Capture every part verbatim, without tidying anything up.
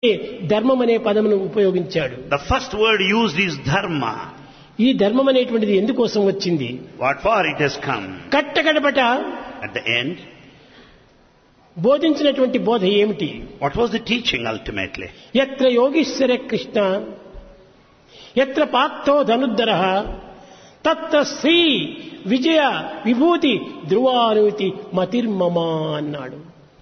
ధర్మం అనే పదమును ఉపయోగించాడు. The first word used is dharma. ఈ ధర్మం అనేటువంటిది ఎందుకోసం వచ్చింది? What for it has come? కట్టకడపట At the end, బోధించినటువంటి బోధ ఏమిటి? what was the teaching ultimately? యత్ర Yogeeshwara Krishna యత్ర పార్థో ధనుర్ధరః తత్ర శ్రీ విజయ విభూతి ధ్రువానుతి మతిర్మమ అన్నాడు.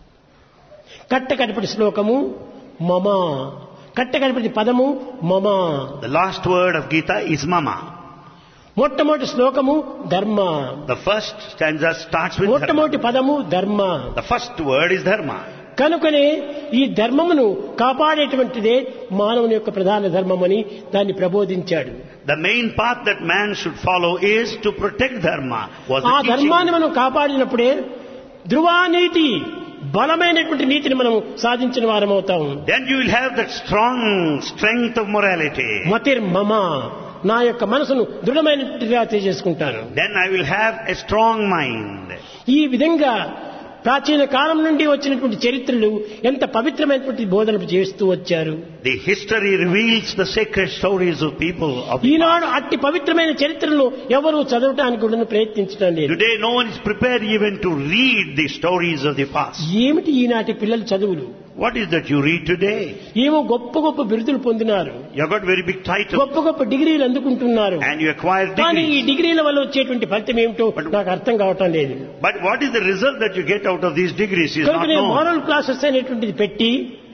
కట్టకడపటి శ్లోకము మమ, కట్టకడపటి పదము మమ. The last word of Gita is mama. మొట్టమొదటి శ్లోకము ధర్మ, The first stanza starts with dharma. మొట్టమొదటి పదము ధర్మ. The first word is dharma. కనుకనే ఈ ధర్మమును కాపాడేటువంటిదే మానవుని యొక్క ప్రధాన ధర్మమని దాన్ని ప్రబోధించాడు. The main path that man should follow is to protect dharma. Was ఆ the ధర్మాన్ని teaching. మనం కాపాడినప్పుడే ధ్రువానీతి, బలమైనటువంటి నీతిని మనం సాధించిన వారమవుతాం. Then you will have that strong strength of morality. మతిర్మమ, నా యొక్క మనసును దృఢమైనట్టుగా చేసుకుంటాను. Then I will have a strong mind. ఈ విధంగా ప్రాచీన కాలం నుండి వచ్చినటువంటి చరిత్రలు ఎంత పవిత్రమైనటువంటి బోధనలు చేస్తూ వచ్చారు. The history reveals the sacred stories of people of the ఈనాడు అట్టి పవిత్రమైన చరిత్రలను ఎవరు చదవటానికి కూడా ప్రయత్నించడం లేదు. Today no one is prepared even to read the stories of the past. ఏమిటి ఈనాటి పిల్లల చదువులు? What is that you read today? ఏమో గొప్ప గొప్ప బిరుదులు పొందినారు, You have got very big titles గొప్ప గొప్ప డిగ్రీలు అందుకుంటున్నారు. and you acquire కానీ ఈ degrees. డిగ్రీల వల్ల వచ్చేటువంటి ఫలితం ఏమిటో నాకు అర్థం కావటం లేదు. But what is the result that you get out of these degrees is కనుక not నేను known. మోరల్ క్లాసెస్ అనేటువంటిది పెట్టి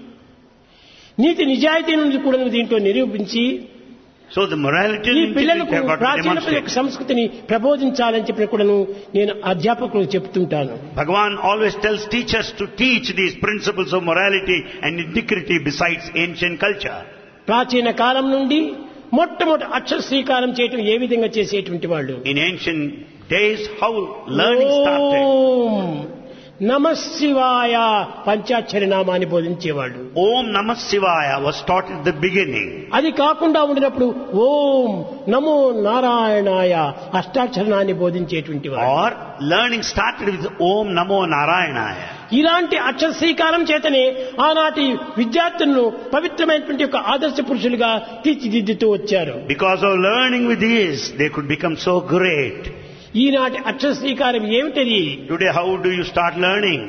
నీతి నిజాయితీ నుంచి కూడా దీంట్లో నిరూపించి So the morality ఈ and పిల్లలకు integrity have got to ప్రాచీన యొక్క demonstrate. సంస్కృతిని ప్రబోధించాలని చెప్పిన కూడాను నేను అధ్యాపకులకు చెప్తుంటాను. Bhagavan always tells teachers to teach these principles of morality and integrity besides ancient culture. ప్రాచీన కాలం నుండి మొట్టమొదటి అక్షర శ్రీకారం చేయటం ఏ విధంగా చేసేటువంటి వాళ్ళు? In ancient days, how learning started. ఓం నమః శివాయ పంచాక్షరి నామాన్ని బోధించేవాళ్ళు. Om Namah Shivaya was taught at the beginning. అది కాకుండా ఉండినప్పుడు ఓం నమో నారాయణాయ అష్టాక్షరాన్ని బోధించేటువంటి వాడు. Or learning started with Om Namo Narayanaya. ఇలాంటి అక్షర శ్రీకారం చేతనే ఆనాటి విద్యార్థులను పవిత్రమైనటువంటి ఒక ఆదర్శ పురుషులుగా తీర్చిదిద్దుతూ వచ్చారు. Because of learning with this, they could become so great. ఈనాటి అక్షర శ్రీకారం ఏమిటది? Today, how do you start learning?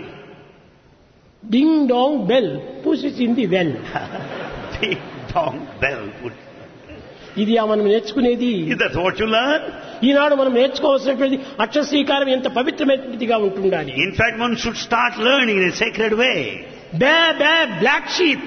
Ding dong bell pushes in the well. Ding dong bell. ఇది మనం నేర్చుకునేది. Is that what you learn? ఈనాడు మనం నేర్చుకోవాల్సినటువంటి అక్షర శ్రీకారం ఎంత పవిత్రమైనదిగా ఉంటుండాలి. In fact, one should start learning in a sacred way. Bay bay black sheep,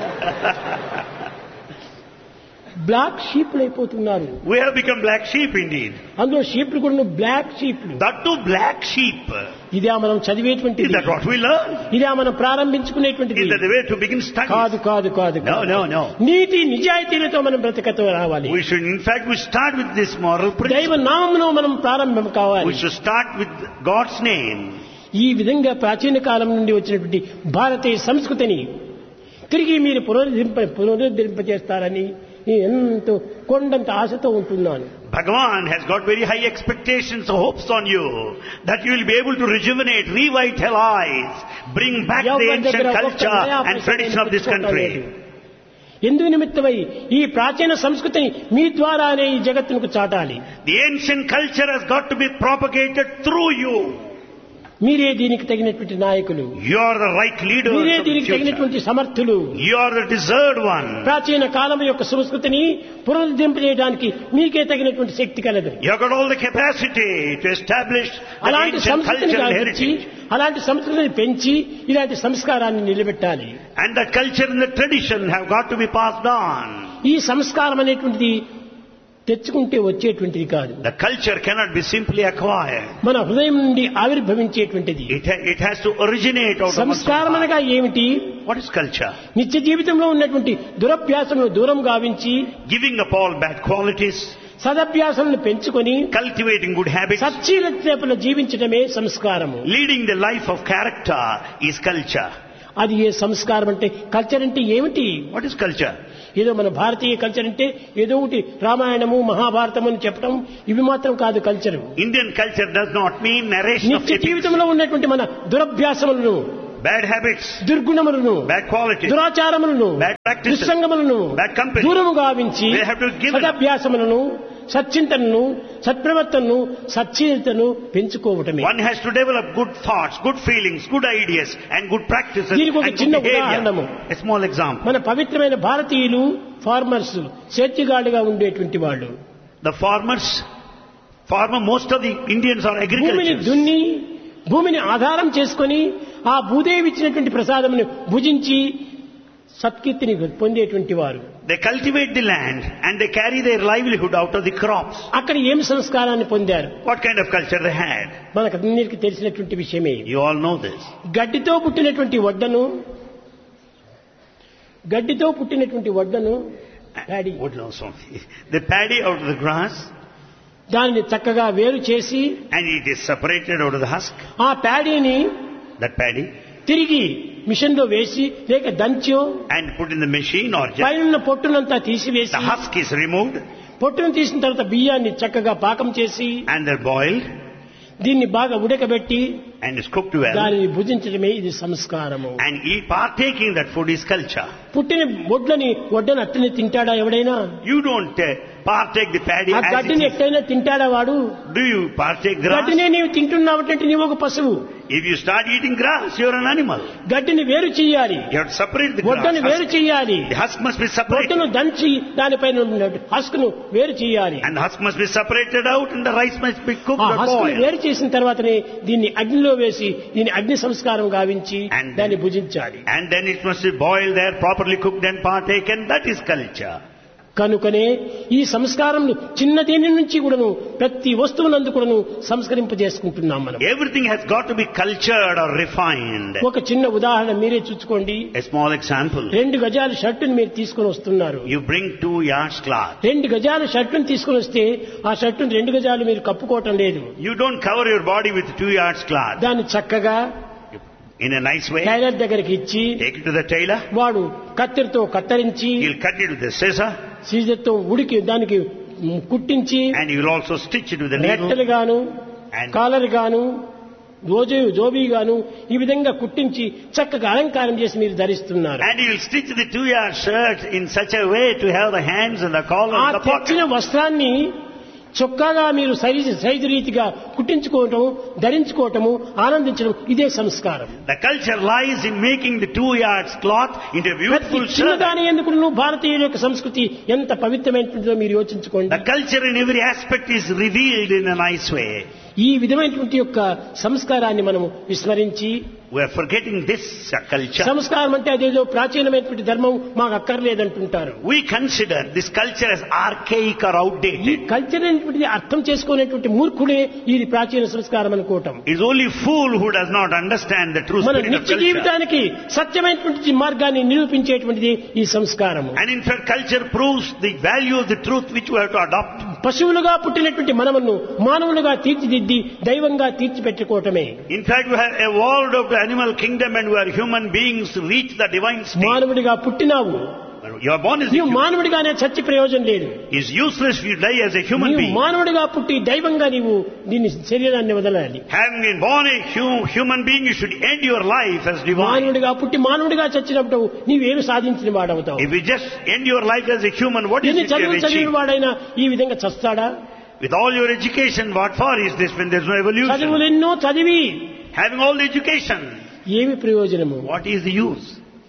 black షీప్లు అయిపోతున్నారు. We have become black sheep indeed. అందులో షీప్లు కూడా black షీప్లు. That too black sheep. ఇదే మనం చదివేటువంటి, Is that what we learn? ఇదే మనం ప్రారంభించుకునేటువంటిది. Is that the way to begin studies? కాదు కాదు కాదు No, no, no. నీతి నిజాయితీలతో మనం బ్రతకతో రావాలి. We should, in fact, we start with this moral దైవ principle. నామమును మనం ప్రారంభం కావాలి. We should start with God's name. ఈ విధంగా ప్రాచీన కాలం నుండి వచ్చినటువంటి భారతీయ సంస్కృతిని తిరిగి మీరు పునరుద్ధరింప పునరుద్ధరింపజేస్తారని నేను ఎంతో కొండంత ఆశతో ఉంటున్నాను. Bhagavan has got very high expectations, hopes on you, that you will be able to rejuvenate, revitalize, bring back the ancient culture and tradition of this country. ఎందు నిమిత్తమై ఈ ప్రాచీన సంస్కృతిని మీ ద్వారానే ఈ జగత్తుకు చాటాలి. The ancient culture has got to be propagated through you. మీరే దీనికి తగినటువంటి నాయకులు, You are the right leader మీరే of the దీనికి future. తగినటువంటి సమర్థులు. You are the deserved one. ప్రాచీన కాలం యొక్క సంస్కృతిని పునరుద్ధరింపజేయడానికి మీకే తగినటువంటి శక్తి కలదు. You have got all the capacity to establish the అలాంటి ancient సంస్కృతిని culture and గావించి heritage. అలాంటి సంస్కృతిని పెంచి ఇలాంటి సంస్కారాన్ని నిలబెట్టాలి. And the culture and the tradition have got to be passed on. ఈ సంస్కారం అనేటువంటిది తెచ్చుకుంటే వచ్చేటువంటిది కాదు. The culture cannot be simply acquired. మన హృదయం నుండి ఆవిర్భవించేటువంటిది. It, ha- it has to originate out of one's సంస్కారం heart. అనగా ఏమిటి? What is culture? నిత్య జీవితంలో ఉన్నటువంటి దురభ్యాసమును దూరం గావించి Giving up all bad qualities, సదభ్యాసములను పెంచుకొని cultivating good habits, సచ్చీలతేపల జీవించడమే సంస్కారము. leading the life of character is culture. అది ఏ సంస్కారం అంటే? కల్చర్ అంటే ఏమిటి? What is culture? ఏదో మన భారతీయ కల్చర్ అంటే ఏదో ఒకటి రామాయణము మహాభారతము అని చెప్పడం, ఇవి మాత్రం కాదు culture. Indian culture does not mean narration of నిత్య epics. జీవితంలో ఉన్నటువంటి మన దురభ్యాసములను bad habits, దుర్గుణములను, bad qualities, దురాచారములను, bad practices, దుస్సంగములను bad company. దూరము గావించి They have to give it. సదభ్యాసములను, సచ్చింతనను, సత్ప్రవర్తనను, సచ్చీలతను పెంచుకోవటమే. One has to develop good thoughts, good feelings, good ideas and good practices and దీనికి ఒక good చిన్న behavior. ఉదాహరణము. A small example. మన పవిత్రమైన భారతీయులు farmers సేద్యగాడిగా ఉండేటువంటి వాళ్ళు. The farmers, farmer, most of the Indians are భూమిని agriculturists. దున్ని భూమిని ఆధారం చేసుకొని ఆ భూదేవి ఇచ్చినటువంటి ప్రసాదమును భుజించి సత్కీర్తిని పొందేటువంటి వారు. They cultivate the land and they carry their livelihood out of the crops. అక్కడ ఏం సంస్కారాన్ని పొందారు? What kind of culture they had? మనకు అందరికీ తెలిసినటువంటి విషయమే. You all know this. గడ్డితో పుట్టినటువంటి వడ్డను గడ్డితో పుట్టినటువంటి వడ్డను paddy What no, sorry. The paddy out of the grass దానిని చక్కగా వేరు చేసి and it is separated out of the husk. ఆ ప్యాడీని That paddy తిరిగి మిషన్ లో వేసి లేక దంచో and put in the machine or just పైన పొట్టునంతా తీసివేసి the husk is removed పొట్టును తీసిన తర్వాత బియ్యాన్ని చక్కగా పాకం చేసి and they're boiled దీన్ని బాగా ఉడకబెట్టి and is cooked well దానిని భుజించడమే ఇది సంస్కారము. and eat partaking that food is culture. పుట్టిన వడ్లని వడ్డను అట్టని తింటాడా ఎవడైనా? You don't uh, partake the paddy ఆ as it గడ్డిని is. ఎట్టయినా తింటాడా వాడు? Do you partake grass? గడ్డినే నీవు తింటున్నావంటే నీవు ఒక పశువు. If you start eating grass, you're an animal. గడ్డిని వేరు చెయ్యాలి, You have to separate the వడ్డను grass. వేరు Husk. చెయ్యాలి, The husk must be separated. వడ్డను దంచి దానిపైన హస్కును వేరు చెయ్యాలి. And the husk must be separated out and the rice must be cooked ఆ or హస్కును boiled. వేరు చేసిన తర్వాతనే దీన్ని అగ్నిలో వేసి దీన్ని అగ్ని సంస్కారం గావించి And దాన్ని then- భుజించాలి. And then it must be boiled there, properly cooked and partaken. That is culture. కనుకనే ఈ సంస్కారములు చిన్న దీని నుంచి కూడాను ప్రతి వస్తువునందు కూడాను సంస్కరింపజేసుకుంటున్నాం మనం. Everything has got to be cultured or refined. ఒక చిన్న ఉదాహరణ మీరే చూసుకోండి. A small example. రెండు గజాల షర్టుని మీరు తీసుకొని వస్తున్నారు. You bring two yards cloth. రెండు గజాల షర్టును తీసుకొని వస్తే ఆ షర్టును రెండు గజాలు మీరు కప్పుకోవటం లేదు. You don't cover your body with two yards cloth. దాన్ని చక్కగా In a nice way, tailor దగ్గరికి ఇచ్చి take it to the tailor. వాడు కత్తెరతో కత్తిరించి He'll cut it with the scissor సీజర్తో ఉడికి దానికి కుట్టించి and he will also stitch it with the needle. రెట్టలు గాను And caller గాను రోజు జోబీ గాను ఈ విధంగా కుట్టించి చక్కగా అలంకారం చేసి మీరు ధరిస్తున్నారు. And he will stitch the two yard shirt in such a way to have the hands and the collar ఆ and the తెచ్చిన pocket. వస్త్రాన్ని చొక్కాగా మీరు సైజు సైజు రీతిగా కుట్టించుకోవటం, ధరించుకోవటము, ఆనందించడం ఇదే సంస్కారం. The culture lies in making the two yards cloth into a ప్రతి beautiful shirt. చిన్నదాని ఎందుకు భారతీయుల యొక్క సంస్కృతి ఎంత పవిత్రమైనదో మీరు యోచించుకోండి. The culture in every aspect is revealed in a nice way. ఈ విధమైనటువంటి యొక్క సంస్కారాన్ని మనము విస్మరించి We are forgetting this uh, culture. సంస్కారం అంటే అదేదో ప్రాచీనమైనటువంటి ధర్మం మాకు అక్కర్లేదంటుంటారు. We consider this culture as archaic or ఈ outdated. కల్చర్ అనేటువంటిది అర్థం చేసుకునేటువంటి మూర్ఖుడే ఇది ప్రాచీన సంస్కారం అనుకోవటం. Is only fool who does not understand the true మన spirit of నిత్య culture. జీవితానికి సత్యమైనటువంటి మార్గాన్ని నిరూపించేటువంటిది ఈ సంస్కారము. And in fact, culture proves the value of the truth which we have to adopt. పశువులుగా పుట్టినటువంటి మనమును మానవులుగా తీర్చిదిద్ది దైవంగా తీర్చిపెట్టుకోవటమే. In fact, we have evolved out of the animal kingdom and we are human beings to reach the divine state. మానవుడిగా పుట్టినావు, You are born as a నీవు human. మానవుడిగానే చచ్చి ప్రయోజనం లేదు. It's useless if you die as a human నీవు being. మానవుడిగా పుట్టి దైవంగా నీవు దీని శరీరాన్ని వదలాలి. Having been born a hu- human being, you should end your life as divine. మానవుడిగా పుట్టి మానవుడిగా చచ్చినప్పుడు నీవేమి సాధించిన వాడవుతావు. If you just end your life as a human, what is ఎన్ని it you చదువు have చదివిన achieved? వాడైనా ఈ విధంగా చస్తాడా? With all your education, what for is this when there's no evolution? చదువులు ఎన్నో చదివి Having all the education, ఏమి ప్రయోజనము? what is the use?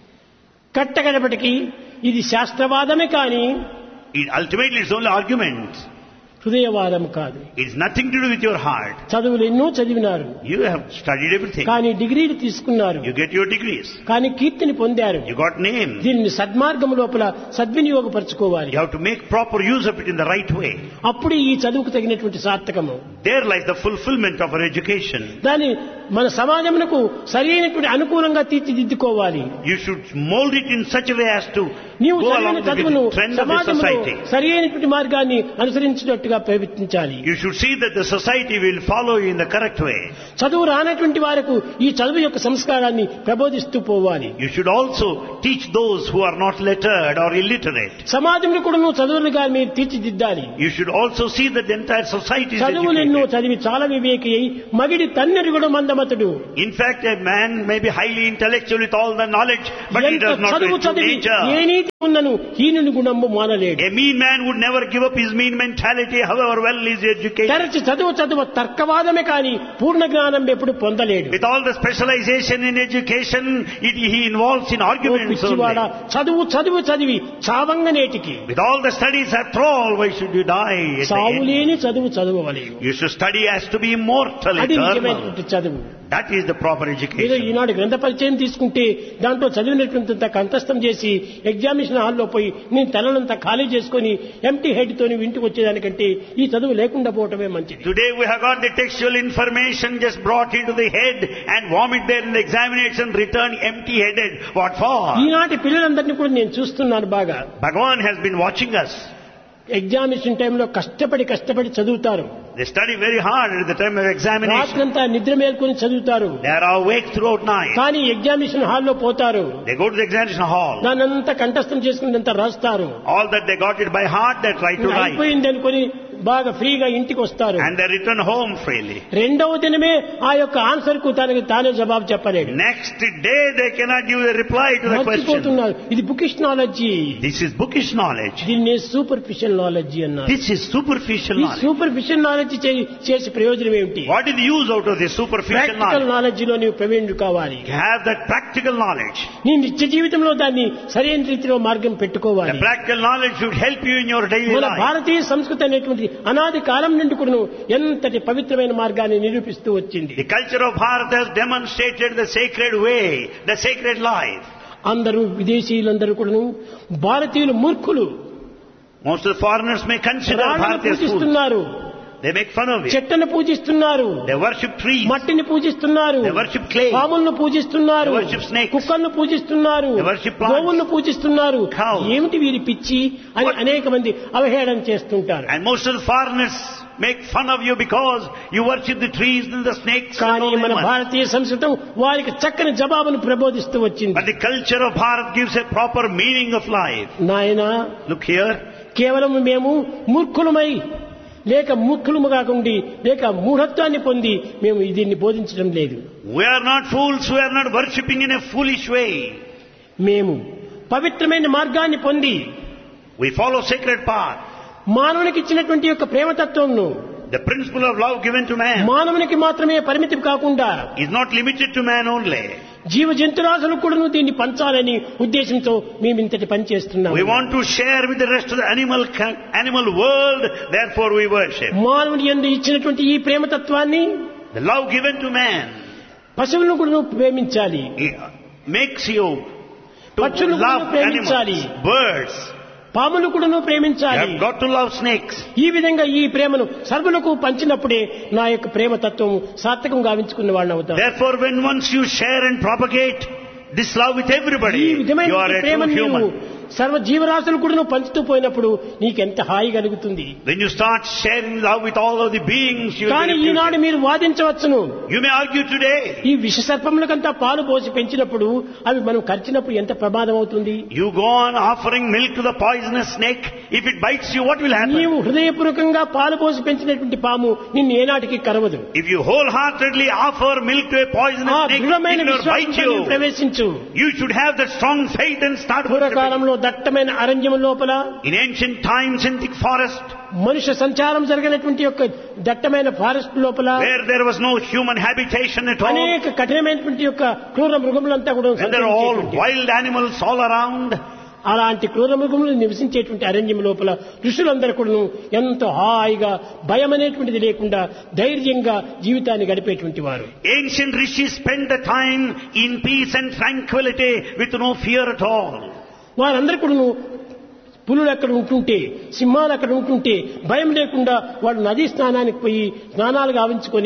కట్టగడపటికి ఇది శాస్త్రవాదమే కానీ It ultimately is only argument. హృదయవాదం కాదు. It's nothing to do with your heart. చదువులు ఎన్నో చదివినారు, You have studied everything. కానీ డిగ్రీలు తీసుకున్నారు, You get your degrees. కానీ కీర్తిని పొందారు. You got name. దీనిని సద్మార్గం లోపల సద్వినియోగపరచుకోవాలి. You have to make proper use of it in the right way. అప్పుడు ఈ చదువుకు తగినటువంటి సార్థకము. There lies the fulfillment of our education. దాన్ని మన సమాజమునకు సరైనటువంటి అనుకూలంగా తీర్చిదిద్దుకోవాలి. You should mold it in such a way as to నీవు go చదివిన along with చదువును the trend of the సమాజంలో society. సరి అయినటువంటి మార్గాన్ని అనుసరించినట్టుగా ప్రయత్నించాలి. You should see that the society will follow you in the correct way. చదువు రానటువంటి వారికి ఈ చదువు యొక్క సంస్కారాన్ని ప్రబోధిస్తూ పోవాలి. You should also teach those who are not lettered or illiterate. సమాజంలో కూడా నువ్వు చదువులుగా మీరు తీర్చిదిద్దాలి. You should also see that the entire society is చదువులెన్నో educated. చదివి చాలా వివేకి అయి మగిడి తన్నెరు కూడా మందమతుడు. In fact, a man may be highly intellectual with all the knowledge, but he ఎంత does not చదువు know చదివి nature. ఏ నీతి ఉన్నను హీనుని గుణము మానలేడు. A mean man would never give up his mean mentality, however well he is educated. తరచి చదువు చదువు తర్కవాదమే కానీ పూర్ణ జ్ఞానం ఎప్పుడు పొందలేడు. With all the specialization in education, it, he involves in arguments పిచ్చివాడ only. చదువు చదువు చదివి చావంగ నేటికి With all the studies after all, why should you die at the చావు end? లేని చదువు చదవవలేవు. You should study as to be immortal, అది eternal. నిజమైనటువంటి చదువు. That is the proper ఏదో education. ఈనాడు గ్రంథ పరిచయం తీసుకుంటే దాంట్లో చదివినటువంటి కంఠస్థం చేసి ఎగ్జామినేషన్ హాల్లో పోయి నేను తలనంతా ఖాళీ చేసుకుని ఎంటీ హెడ్ తోని ఇంటికి వచ్చేదానికంటే ఈ చదువు లేకుండా పోవటమే మంచిది. Today we have got the textual information just brought into the head and vomit there in the examination, return empty-headed. What for? ఈనాటి పిల్లలందరినీ కూడా నేను చూస్తున్నాను బాగా. Bhagavan has been watching us. Examination టైంలో కష్టపడి కష్టపడి చదువుతారు. They study very hard at the time of examination. రాత్రంతా నిద్ర మేల్కొని చదువుతారు. They are awake throughout night. కానీ ఎగ్జామినేషన్ హాల్లో పోతారు. They go to the examination hall. దానంతా కంఠస్థం చేసుకున్నంత రాస్తారు. All that they got it by heart, they try to write. అయిపోయింది అనుకొని బాగా ఫ్రీగా ఇంటికి వస్తారు. And they return home freely. రెండవ దినమే ఆ యొక్క ఆన్సర్ కు తనకి తానే జవాబు చెప్పలేడు. Next day they cannot give a reply to the question. మర్చిపోతున్నారు. ఇది bookish knowledge. This is bookish knowledge. దీన్ని సూపర్ఫిషియల్ నాలెడ్జి అన్నారు. This is superficial ఈ knowledge. సూపర్ఫిషియల్ నాలెడ్జి చేసే ప్రయోజనం ఏమిటి? What is the use out of this superficial practical knowledge? Knowledge లో నీవు ప్రవీణుడు కావాలి. You have that practical knowledge. నీ నిత్య జీవితంలో దాన్ని సరైన రీతిలో మార్గం The పెట్టుకోవాలి. practical knowledge should help you in your daily మన life. భారతీయ సంస్కృతి అనేటువంటి అనాది కాలం నుండి కూడా ఎంతటి పవిత్రమైన మార్గాన్ని నిరూపిస్తూ వచ్చింది. The culture of Bharat has demonstrated the sacred way, the sacred life. అందరూ విదేశీయులందరూ కూడా భారతీయులు మూర్ఖులు. Most of the foreigners may consider రాళ్ళను Bharatiya fools. పూజిస్తున్నారు. They make fun of it. చెట్లను పూజిస్తున్నారు. They worship trees. మట్టిని పూజిస్తున్నారు. They worship clay. పాములను పూజిస్తున్నారు. They worship snakes. కుక్కలను పూజిస్తున్నారు. They worship plants. గోవులను పూజిస్తున్నారు. Cows. ఏమిటి వీరి పిచ్చి అని What? అనేక మంది అవహేళన చేస్తుంటారు. And most of the foreigners make fun of you because you worship the trees and the snakes and కానీ all మన animals. భారతీయ సంస్కృతం వారికి చక్కని జవాబును ప్రబోధిస్తూ వచ్చింది. But the culture of Bharat gives a proper meaning of life. నాయనా, Look here. కేవలం మేము మూర్ఖులమై లేక మూర్ఖులము కాకుండా లేక మూఢత్వాన్ని పొంది మేము దీన్ని బోధించడం లేదు. We are not fools, we are not worshipping in a foolish way. మేము పవిత్రమైన మార్గాన్ని పొంది We follow sacred path. మానవునికి ఇచ్చినటువంటి యొక్క ప్రేమతత్వంను The principle of love given to man మానవునికి మాత్రమే పరిమితి కాకుండా is not limited to man only. జీవ జంతురాశులు కూడా దీన్ని పంచాలని ఉద్దేశంతో మేము ఇంతటి పని చేస్తున్నాము. We want to share with the rest of the animal animal world, therefore we worship. మానవుని యందు ఇచ్చినటువంటి ఈ ప్రేమతత్వాన్ని The love given to man పశువులను కూడా ప్రేమించాలి. makes you to పక్షులను కూడా love ప్రేమించాలి. animals, birds. పాములు కూడా You ప్రేమించాలి. have got to love snakes. ఈ విధంగా ఈ ప్రేమను సర్వులకు పంచినప్పుడే నా యొక్క ప్రేమ తత్వం సార్థకం గావించుకున్న వాళ్ళని అవుతాం. Therefore, when once you share and propagate this love with everybody, ఈ విధమైన you are a ప్రేమను true నీవు human. సర్వ జీవరాశులు కూడా పంచుతూ పోయినప్పుడు నీకెంత హాయి కలుగుతుంది. When you start sharing love with all of the beings, you కానీ ఈనాడు మీరు వాదించవచ్చును. You may argue today. ఈ విష సర్పములకంతా పాలు పోసి పెంచినప్పుడు అవి మనం ఖర్చినప్పుడు ఎంత ప్రమాదం అవుతుంది. You go on offering milk to the poisonous snake. If it bites you, what will happen? నీవు హృదయపూర్వకంగా పాలు పోసి పెంచినటువంటి పాము నిన్ను ఏనాటికి కరవదు. If you wholeheartedly offer milk to a ఆ poisonous snake, దృఢమైన it will bite విశ్వాసంతో you. నీవు ప్రవేశించు. You should have that strong faith and start worshipping. పూర్వకాలంలో దట్టమైన అరణ్యం లోపల In ancient times in thick forest, మనుష్య సంచారం జరిగినటువంటి యొక్క దట్టమైన ఫారెస్ట్ లోపల where there was no human habitation at all, అనేక కఠినమైనటువంటి యొక్క క్రూర మృగములంతా కూడా when there are all సంచరించేటువంటి wild animals all around, అలాంటి క్రూర మృగములు నివసించేటువంటి అరణ్యం లోపల ఋషులందరూ కూడా ఎంతో హాయిగా భయం అనేటువంటిది లేకుండా ధైర్యంగా జీవితాన్ని గడిపేటువంటి వారు. ancient rishis spent the time in peace and tranquility with no fear at all. వారందరూ కూడా పులులు అక్కడ ఉంటుంటే, సింహాలు అక్కడ ఉంటుంటే భయం లేకుండా వాళ్ళు నదీ స్నానానికి పోయి స్నానాలు గావించుకొని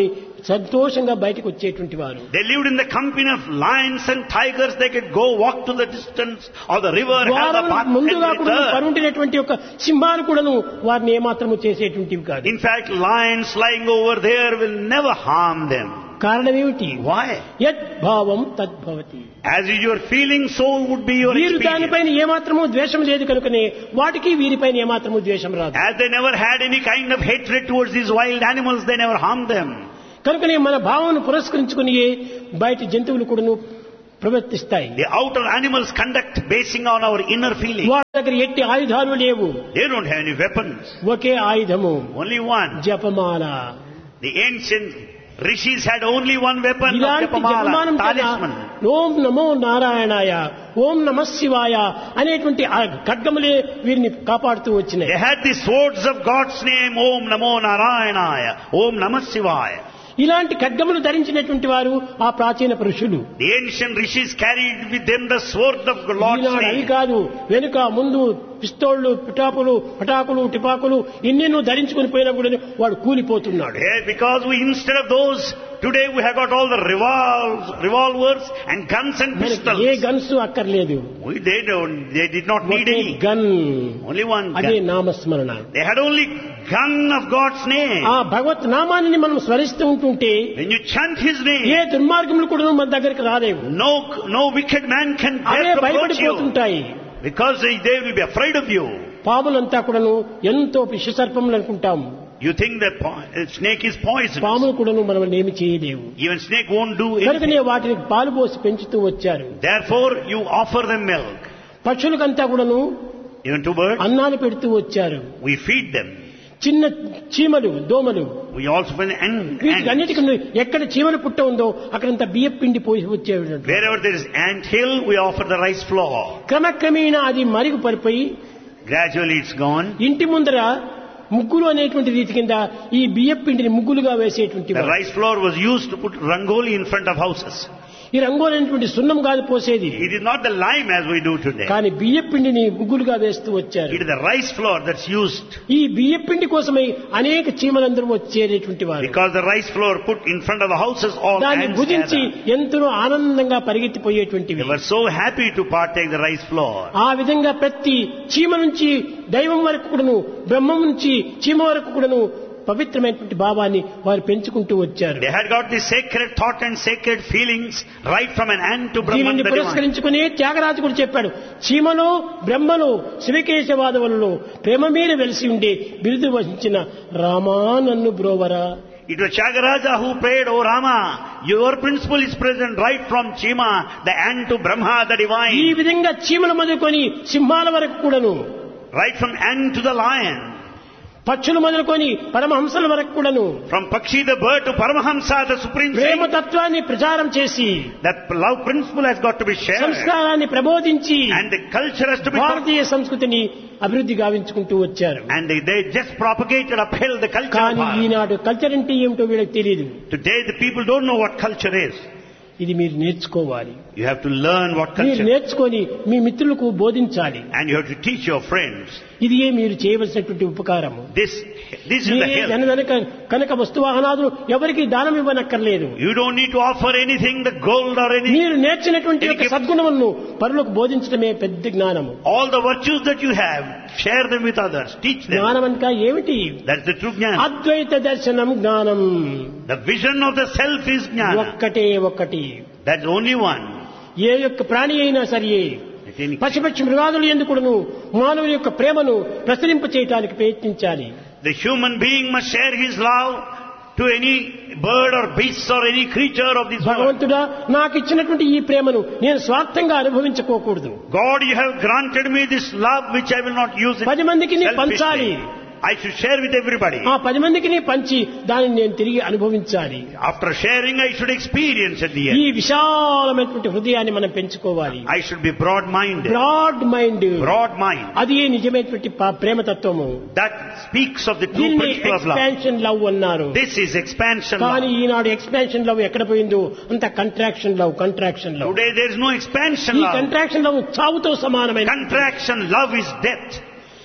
సంతోషంగా బయటకు వచ్చేటువంటి వారు. They lived in the company of lions and tigers. They could go walk to the distance of the river, have the bath and ముందుగా కూడా return. పరుండినటువంటి ఒక సింహాలు కూడాను వారిని ఏమాత్రము చేసేటువంటివి కాదు. In fact, lions lying over there will never harm them. కారణం ఏమిటి? Why? యద్భావం తద్భవతి. As is your feeling, so would be your వీరు experience. దానిపైన ఏమాత్రము ద్వేషం లేదు కనుకనే వాటికి వీరిపైన ఏమాత్రము ద్వేషం రాదు. As they never had any kind of hatred towards these wild animals, they never harmed them. కనుకనే మన భావనను పురస్కరించుకుని బయట జంతువులు కూడాను ప్రవర్తిస్తాయి. The outer animals conduct basing on our inner feeling. వారి దగ్గర ఎట్టి ఆయుధాలు లేవు. They don't have any weapons. ఒకే ఆయుధము, Only one. జపమాల. The ancient rishis had only one weapon of ఇలాంటి Japamala, జపమానం talisman. ఓం నమో నారాయణాయ, ఓం నమ శివాయ అనేటువంటి ఆ ఖడ్గములే వీరిని కాపాడుతూ వచ్చినాయి. They had the swords of God's name, Om Namo Narayanaya, Om Namah Shivaya. ఇలాంటి ఖడ్గములు ధరించినటువంటి వారు ఆ ప్రాచీన పురుషులు. The ancient rishis carried with them the sword of Lord's ఈనాడు అవి name. కాదు, వెనుక ముందు పిస్తోళ్లు, పిటాకులు, పటాకులు, టిపాకులు ఇన్నెన్నో ధరించుకుని పోయినా కూడా వాడు కూలిపోతున్నాడు. Yeah, because we, instead of those, today we have got all the revolvers, revolvers and guns and pistols. A guns అక్కర్లేదు. We, they don't, they did not need okay any. Gun, Only one అదే gun. నామస్మరణ. They had only gun of God's name. ఆ భగవత్ నామాన్ని మనం స్మరిస్తూ ఉంటుంటే When you chant His A name, దుర్మార్గములు కూడా మన దగ్గరికి రాలేవు. no, no wicked man can away dare to approach you. భయపడిపోతుంటాయి. Because they, they will be afraid of you. పాములంతా కూడాను ఎంతో విషసర్పములు అనుకుంటాము. You think that po- uh, snake is poisonous. పాములు కూడాను మనం ఏమి చేయలేవు. Even snake won't do కనుకనే anything. వాటిని పాలు పోసి పెంచుతూ వచ్చారు. Therefore, you offer them milk. పక్షులకంతా కూడాను Even to birds, అన్నాలు పెడుతూ వచ్చారు. we feed them. చిన్న చీమలు, దోమలు, We also feed ant, వీటికి ants. అన్నిటికీ ఎక్కడ చీమల పుట్ట ఉందో అక్కడంతా బియ్య పిండి పోసి వచ్చేవి. Wherever there is ant hill, we offer the rice flour. క్రమక్రమేణా అది మరుగు పడిపోయి Gradually it's gone. ఇంటి ముందర ముగ్గులు అనేటువంటి రీతి కింద ఈ బియ్య పిండిని ముగ్గులుగా వేసేటువంటి The rice flour was used to put rangoli in front of houses. ఈ రంగోలి అనేటువంటి సున్నం కాదు పోసేది, It is not the lime as we do today. కానీ బియ్య పిండిని ముగ్గులుగా వేస్తూ వచ్చారు. It is the rice flour that's used. ఈ బియ్య పిండి కోసమై అనేక చీమలందరూ వచ్చేటటువంటి వారు Because the rice flour put in front of the houses, all దాన్ని ants భుజించి gather. ఎంతో ఆనందంగా పరిగెత్తిపోయేటువంటివి. They were so happy to partake the rice flour. ఆ విధంగా ప్రతి చీమ నుంచి దైవం వరకు కూడాను, బ్రహ్మం నుంచి చీమ వరకు కూడాను పవిత్రమైనటువంటి భావాన్ని వారు పెంచుకుంటూ వచ్చారు. They had got the sacred thought and sacred feelings right from an ant to Brahman దీనిని the divine. పురస్కరించుకుని త్యాగరాజు కూడా చెప్పాడు, చీమలో బ్రహ్మలో శివకేశవాదవులలో ప్రేమ మీద వెలిసి ఉండే బిరుదు వహించిన రామా నన్ను బ్రోవరా. It was Tyagaraja who prayed, O Rama, your principle is present right from Chima, the ant to Brahma the ఈ divine. విధంగా చీమలు మొదలుకొని సింహాల వరకు కూడాను, Right from ant to the lion. పక్షులు మొదలుకొని పరమహంసల వరకు కూడాను From Pakshi the bird to Paramahamsa the supreme Prema saint. తత్వాన్ని ప్రచారం చేసి That love principle has got to be shared. సంస్కారాన్ని ప్రబోధించి And the culture has to be taught. భారతీయ సంస్కృతిని అభివృద్ధి గావించుకుంటూ వచ్చారు. And they, they just propagated, upheld the culture of కానీ Bharat. ఈనాడు culture అంటే ఏమిటో వీళ్ళకి తెలియదు. Today the people don't know what culture is. ఇది మీరు నేర్చుకోవాలి. You have to learn what మీరు culture is. నేర్చుకొని మీ మిత్రులకు బోధించాలి. And you have to teach your friends. ఇది ఏ మీరు చేయవలసినటువంటి ఉపకారము. This, this is the మీరే help. ధనధనక కనక వస్తువాహనాదులు ఎవరికి దానం ఇవ్వనక్కర్లేదు. You don't need to offer anything, the gold or anything. మీరు నేర్చినటువంటి యొక్క సద్గుణములను పరులకు బోధించడమే పెద్ద జ్ఞానము. All the virtues that you have, share them with others. Teach them. జ్ఞానం అనగా ఏమిటి? That's the true jnana. అద్వైత దర్శనం జ్ఞానం. The vision of the self is jnana. ఒక్కటే ఒక్కటి. That's only one. ఏ యొక్క ప్రాణి అయినా సరే Let any- పశుపక్షి మృగాదులు ఎందుకును మానవుని యొక్క ప్రేమను ప్రసరింప చేయటానికి ప్రయత్నించాలి. The human being must share his love to any bird or beast or any creature of this world. భగవంతుడా, నాకు ఇచ్చినటువంటి ఈ ప్రేమను నేను స్వార్థంగా అనుభవించుకోకూడదు. God, you have granted me this love which I will not use it పది మందికి నీ పంచాలి. selfishly. I should share with everybody. ఆ పది మందికి నీ పంచి దానిని నేను తిరిగి అనుభవించాలి. After sharing, I should experience at the ఈ end. విశాలమైనటువంటి హృదయాన్ని మనం పెంచుకోవాలి. I should be broad-minded. Broad mind, Broad mind. అది నిజమైనటువంటి పా- ప్రేమ తత్వము. That speaks of the true దీన్ని principle of love. Expansion love అన్నారు. This is expansion కానీ love. ఈనాడు ఎక్స్పాన్షన్ లవ్ ఎక్కడ పోయిందో అంత contraction love, contraction love. Today there is no expansion ఈ love. కంట్రాక్షన్ లవ్ చావుతో సమానమైన. Contraction love is death.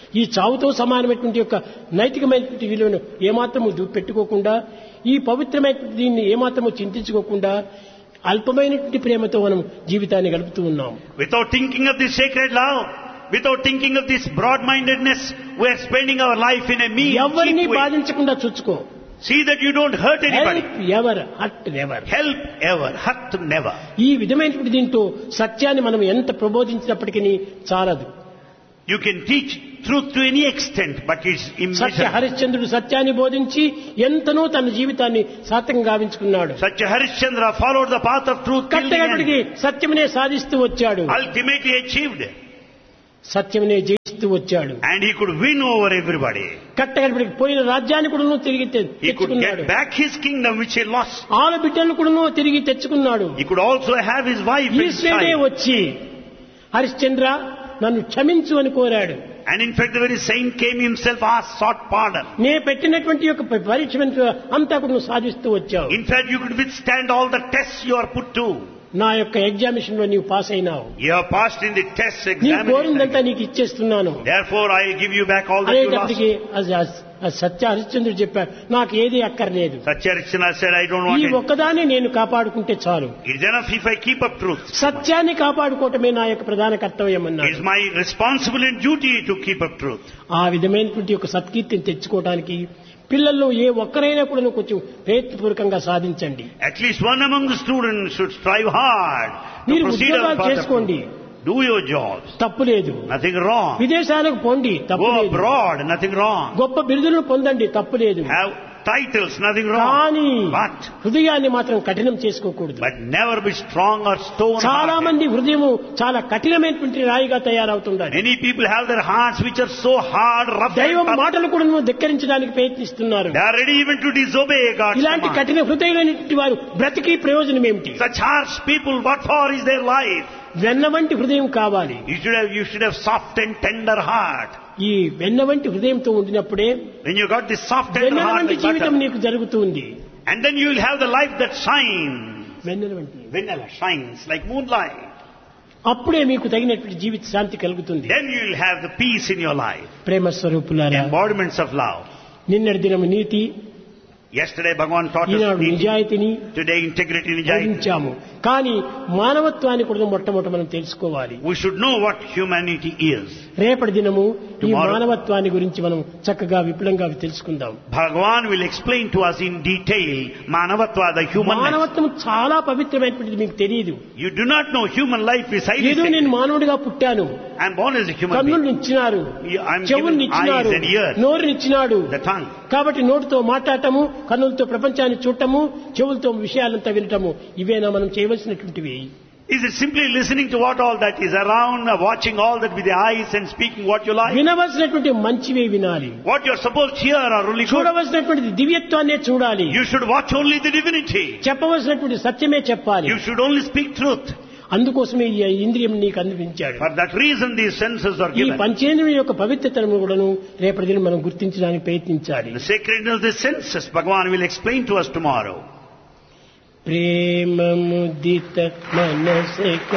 ఈ చావుతో సమానమైనటువంటి యొక్క నైతికమైనటువంటి విలువను ఏమాత్రము పెట్టుకోకుండా, ఈ పవిత్రమైనటువంటి దీన్ని ఏమాత్రము చింతించుకోకుండా అల్పమైనటువంటి ప్రేమతో మనం జీవితాన్ని గడుపుతూ ఉన్నాం. Without thinking of this sacred love, without thinking of this broad-mindedness, we are spending our life in a mean, ఎవరిని cheap way. బాధించకుండా చూసుకో. See that you don't hurt anybody. Help ever, hurt never. Help ever, hurt never. ఈ విధమైనటువంటి దీంతో సత్యాన్ని మనం ఎంత ప్రబోధించినప్పటికీ చాలదు. You can teach truth to any extent, but it's Satya immeasurable. హరిశ్చంద్రుడు సత్యాన్ని బోధించి ఎంతనో తన జీవితాన్ని సార్థకం గావించుకున్నాడు. Such a Harishchandra followed the path of truth till the కట్టగడికి end. సత్యమునే సాధిస్తూ వచ్చాడు, Ultimately achieved. సత్యమునే జయిస్తూ వచ్చాడు. And he could win over everybody. కట్టగడికి పోయిన రాజ్యాన్ని కూడా తిరిగి తె- He could తెచ్చుకున్నాడు. get back his kingdom which he lost. ఆల బిడ్డలను కూడా తిరిగి తెచ్చుకున్నాడు. He could also have his wife ఈశ్వరుడే inside. వచ్చి హరిశ్చంద్ర నన్ను క్షమించు అని కోరాడు. And in fact the very saint came himself, asked, sought pardon. నే పెట్టినటువంటి యొక్క పరీక్ష అంతా కూడా నువ్వు సాధిస్తూ వచ్చావు. In fact you could withstand all the tests you are put to. నా యొక్క ఎగ్జామినేషన్ లో నీవు పాస్ అయినావు. You have passed in the test నీ examination. కోరిందంతా నీకు ఇచ్చేస్తున్నాను Therefore I will give you back all that you lost. అనేటప్పటికీ అది- అది సత్య హరిశ్చంద్రుడు చెప్పాడు, నాకు ఏది అక్కర్లేదు, Satyarishana said, I don't ఈ want it. ఒక్కదాన్ని నేను కాపాడుకుంటే చాలు. It's enough if I keep up truth. సత్యాన్ని కాపాడుకోవటమే నా యొక్క ప్రధాన కర్తవ్యం It's అన్నాడు. my responsibility and duty to keep up truth. ఆ విధమైనటువంటి ఒక సత్కీర్తిని తెచ్చుకోవడానికి పిల్లల్లో ఏ ఒక్కరైనా కూడా కొంచెం ప్రయత్నపూర్వకంగా సాధించండి. At least one among the students should strive hard to మీరు proceed on the ఉద్యోగాలు path of చేసుకోండి, truth. Do your jobs. తప్పు లేదు. Nothing wrong. విదేశాలకు పోండి, తప్పు Go లేదు. abroad. Nothing wrong. గొప్ప బిరుదులను పొందండి, తప్పు లేదు. Have titles. Nothing wrong. కానీ But హృదయాన్ని మాత్రం కఠినం చేసుకోకూడదు. but never be strong or stone చాలా hearted. మంది హృదయము చాలా కఠినమైనటువంటి రాయిగా తయారవుతుండాలి. Many people have their hearts which are so hard, rough, and దైవం tough. మాటలు కూడా ధిక్కరించడానికి ప్రయత్నిస్తున్నారు. They are ready even to disobey God's ఇలాంటి command. కఠిన హృదయమైనటువంటి వారు బ్రతికి ప్రయోజనం ఏమిటి? Such harsh people, what for is their life? వెన్న వంటి హృదయం కావాలి. You should have, you should have soft and tender heart. ఈ వెన్న వంటి హృదయంతో ఉండినప్పుడే When you got this soft tender Vennela heart వంటి like జీవితం butter, నీకు జరుగుతుంది. and then you will have the life that shines. వెన్నెల వంటి Vanilla shines like moonlight. అప్పుడే మీకు తగినటువంటి జీవిత శాంతి కలుగుతుంది. Then you will have the peace in your life. ప్రేమ స్వరూపులారా, Embodiments of love. నిన్నటి దినము నీతి, Yesterday Bhagavan taught us ఈనాడు neatly. నిజాయితీని Today integrity and nijaiti. గ్రహించాము. కానీ మానవత్వాన్ని కూడా మొట్టమొదట మనం తెలుసుకోవాలి. We should know what humanity is. రేపటి దినము ఈ Tomorrow. మానవత్వాన్ని గురించి మనం చక్కగా విపులంగా తెలుసుకుందాం. Bhagavan will explain to us in detail Manavatva, the humanness. మానవత్వం చాలా పవిత్రమైనటువంటిది మీకు తెలియదు. You do not know human life is highly ఏదో నేను sacred. మానవుడిగా పుట్టాను, I am born as a human కన్నులు being. ఇచ్చినారు, I'm చెవుల్ని given ఇచ్చినారు, eyes and ears, నోరుని ఇచ్చినాడు. the tongue. కాబట్టి నోటితో మాట్లాడటము, కన్నులతో ప్రపంచాన్ని చూడటము, చెవులతో విషయాలంతా వినటము, ఇవేనా మనం చేయవలసినటువంటివి? Is it simply listening to what all that is around, or watching all that with the eyes and speaking what you like? వినవలసినటువంటి మంచివే వినాలి, What you are supposed to hear are only good. చూడవలసినటువంటి దివ్యత్వాన్నే చూడాలి, You should watch only the divinity. చెప్పవలసినటువంటి సత్యమే చెప్పాలి. You should only speak truth. అందుకోసమే ఈ ఇంద్రియం నీకు అందించాడు. For that reason these senses are ఈ given. పంచేంద్రియం యొక్క పవిత్రతను కూడాను రేపటి దినం మనం గుర్తించడానికి ప్రయత్నించాలి. The sacredness of the senses, Bhagavan will explain to us tomorrow. ప్రేమ ముదిత మనసే